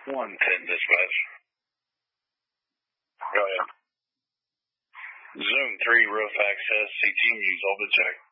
110 dispatch. Go ahead. Zoom 3 real fax says CT news, over the check.